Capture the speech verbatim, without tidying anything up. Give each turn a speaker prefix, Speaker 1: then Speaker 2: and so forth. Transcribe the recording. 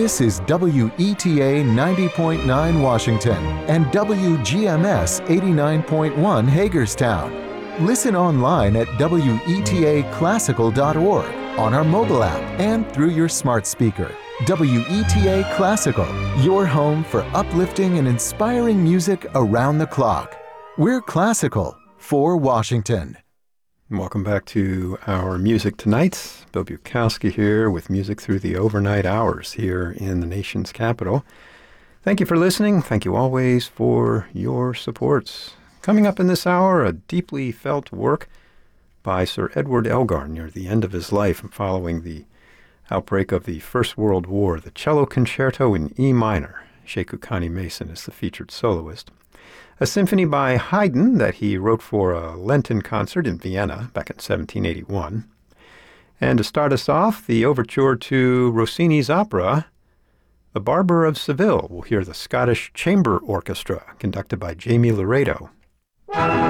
Speaker 1: This is W E T A ninety point nine Washington and W G M S eighty-nine point one Hagerstown. Listen online at W E T A classical dot org, on our mobile app, and through your smart speaker. W E T A Classical, your home for uplifting and inspiring music around the clock. We're classical for Washington.
Speaker 2: Welcome back to our music tonight. Bill Bukowski here with music through the overnight hours here in the nation's capital. Thank you for listening. Thank you always for your supports. Coming up in this hour, a deeply felt work by Sir Edward Elgar near the end of his life and following the outbreak of the First World War, the Cello Concerto in E minor. Sheku Kani Mason is the featured soloist. A symphony by Haydn that he wrote for a Lenten concert in Vienna back in seventeen eighty-one. And to start us off, the overture to Rossini's opera, The Barber of Seville. We'll hear the Scottish Chamber Orchestra, conducted by Jamie Laredo.